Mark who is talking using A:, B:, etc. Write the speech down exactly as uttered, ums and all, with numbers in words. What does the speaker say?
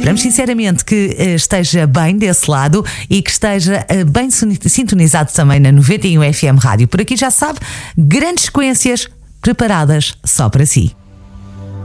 A: Esperamos sinceramente que esteja bem desse lado e que esteja bem sintonizado também na noventa e um F M Rádio. Por aqui já sabe, grandes sequências preparadas só para si.